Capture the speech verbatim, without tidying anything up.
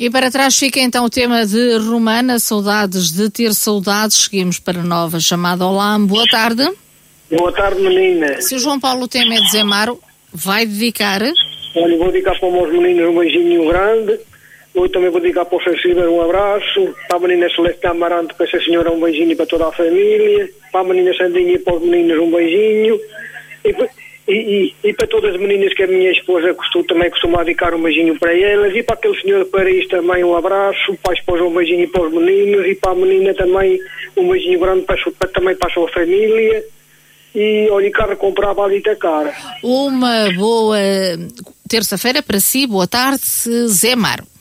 E para trás fica então o tema de Romana, saudades de ter saudades. Seguimos para a nova chamada. Olá, boa tarde. Boa tarde, menina. Se o João Paulo tem medo de Zé Mário, vai dedicar? Olha, vou dedicar para os meus meninos um beijinho grande. Eu também vou dedicar para o Sr. Silver um abraço. Para a menina Celeste Amarante, para essa senhora um beijinho para toda a família. Para a menina Sandinha e para os meninos um beijinho. E, e, e, e para todas as meninas que a minha esposa costum, também costuma dedicar um beijinho para elas. E para aquele senhor de Paris também um abraço. Para a esposa um beijinho para os meninos. E para a menina também um beijinho grande para, para, também para a sua família. E olha, carro comprava ali da cara. Uma boa terça-feira para si, boa tarde, Zé Mário.